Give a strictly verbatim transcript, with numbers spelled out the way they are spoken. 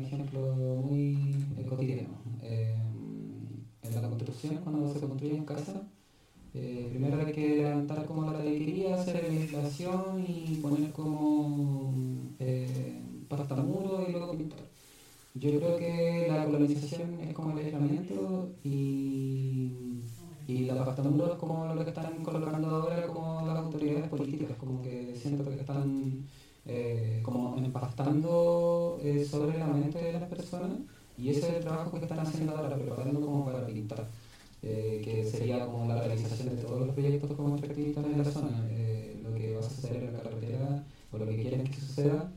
ejemplo muy eh, cotidiano. Eh, en la construcción, cuando se construyen casas, eh, primero hay que levantar como la tabiquería, hacer la inflación y poner como eh, pastamuro y luego pintar. Yo creo que la colonización es como el aislamiento y, y la pastamuro es como lo que están colocando ahora como las autoridades políticas, como que siento que están eh, como empastando eh, sobre la mente de las personas y ese es el trabajo que están haciendo ahora, preparando como para pintar. Eh, que sería como la realización de todos los proyectos como extractivistas en la zona. Eh, lo que va a suceder en la carretera o lo que quieren que suceda